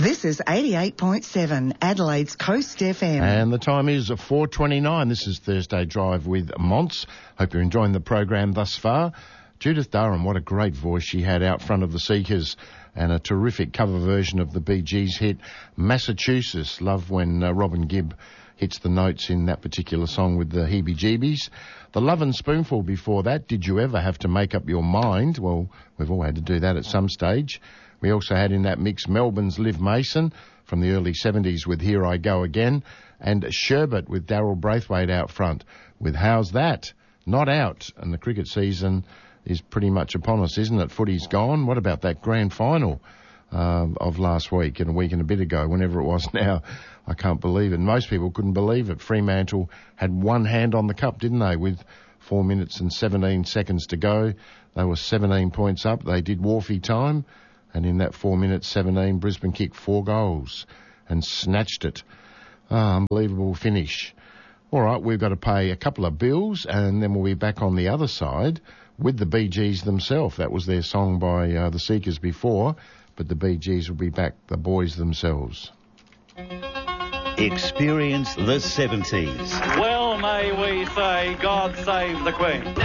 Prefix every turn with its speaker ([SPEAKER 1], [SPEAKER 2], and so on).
[SPEAKER 1] This is 88.7 Adelaide's Coast FM.
[SPEAKER 2] And the time is 4:29. This is Thursday Drive with Monts. Hope you're enjoying the program thus far. Judith Durham, what a great voice she had out front of the Seekers, and a terrific cover version of the Bee Gees hit Massachusetts. Love when Robin Gibb hits the notes in that particular song with the heebie-jeebies. The Love and Spoonful before that, Did You Ever Have to Make Up Your Mind? Well, we've all had to do that at some stage. We also had in that mix Melbourne's Liv Mason from the early 70s with Here I Go Again, and Sherbet with Daryl Braithwaite out front with How's That? Not Out. And the cricket season is pretty much upon us, isn't it? Footy's gone. What about that grand final of last week and a week and a bit ago, whenever it was now? I can't believe it. Most people couldn't believe it. Fremantle had one hand on the cup, didn't they, with 4 minutes and 17 seconds to go. They were 17 points up. They did Wharfie time. And in that 4 minutes 17, Brisbane kicked 4 goals and snatched it. Unbelievable finish. All right, we've got to pay a couple of bills, and then we'll be back on the other side with the Bee Gees themselves. That was their song by the Seekers before, but the Bee Gees will be back, the boys themselves.
[SPEAKER 3] Experience the 70s.
[SPEAKER 4] Well may we say, God save the Queen.